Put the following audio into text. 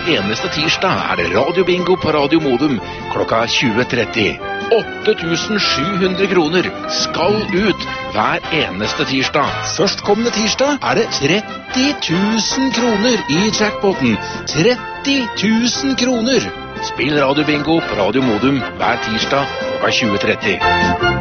eneste tirsdag er det radiobingo på Radio Modum klokka 20:30. 8.700 kroner skal ut hver eneste tirsdag. Førstkommende tirsdag er det 30.000 kroner i jackpoten. 30.000 kroner! Spill radiobingo på Radio Modum hver tirsdag klokka 20:30.